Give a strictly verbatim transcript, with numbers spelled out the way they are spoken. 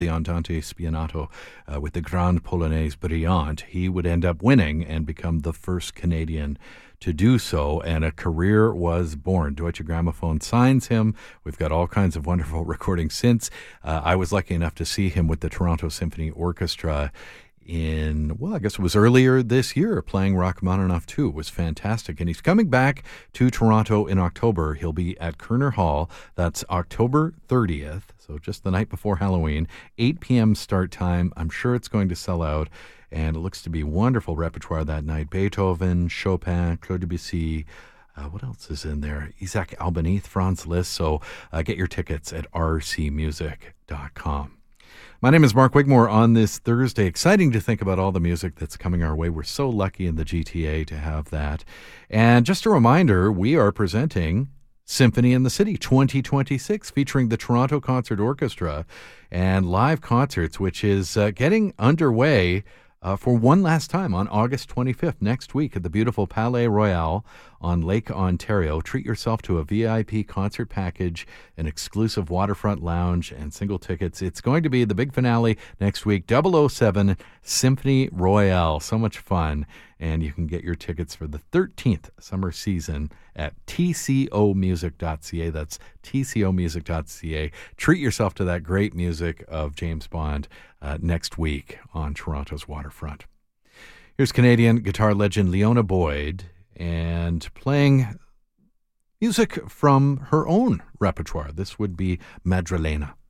the Andante Spianato uh, with the Grande Polonaise Brillante, he would end up winning and become the first Canadian to do so, and a career was born. Deutsche Grammophon signs him. We've got all kinds of wonderful recordings since. Uh, I was lucky enough to see him with the Toronto Symphony Orchestra in, well, I guess it was earlier this year, playing Rachmaninoff two. It was fantastic. And he's coming back to Toronto in October. He'll be at Kerner Hall. That's October thirtieth, so just the night before Halloween, eight p.m. start time. I'm sure it's going to sell out, and it looks to be wonderful repertoire that night. Beethoven, Chopin, Claude Debussy. Uh, what else is in there? Isaac Albéniz, Franz Liszt. So uh, get your tickets at r c music dot com. My name is Mark Wigmore on this Thursday. Exciting to think about all the music that's coming our way. We're so lucky in the G T A to have that. And just a reminder, we are presenting Symphony in the City twenty twenty-six, featuring the Toronto Concert Orchestra and live concerts, which is uh, getting underway uh, for one last time on August twenty-fifth, next week at the beautiful Palais Royal on Lake Ontario. Treat yourself to a V I P concert package, an exclusive waterfront lounge, and single tickets. It's going to be the big finale next week, double oh seven Symphony Royale. So much fun. And you can get your tickets for the thirteenth summer season at t c o music dot c a. That's t c o music dot c a. Treat yourself to that great music of James Bond uh, next week on Toronto's waterfront. Here's Canadian guitar legend Leona Boyd, and playing music from her own repertoire. This would be Madrilena.